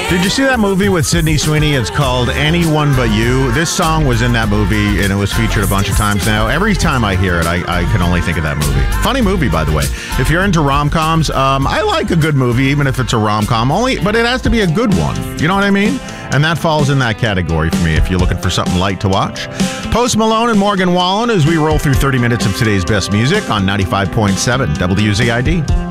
Did you see that movie with Sydney Sweeney? It's called Anyone But You. This song was in that movie, and it was featured a bunch of times now. Every time I hear it, I can only think of that movie. Funny movie, by the way. If you're into rom-coms, I like a good movie, even if it's a rom-com, but it has to be a good one. You know what I mean? And that falls in that category for me if you're looking for something light to watch. Post Malone and Morgan Wallen as we roll through 30 minutes of today's best music on 95.7 WZID.